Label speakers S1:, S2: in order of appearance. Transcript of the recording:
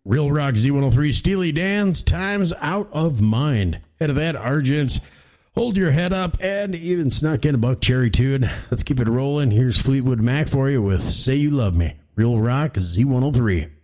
S1: Real Rock Z103, Steely Dan's Time's Out of Mind. Head of that, Argents, Hold Your Head Up, and even snuck in a Buck Cherry tune. Let's keep it rolling. Here's Fleetwood Mac for you with Say You Love Me. Real Rock Z103.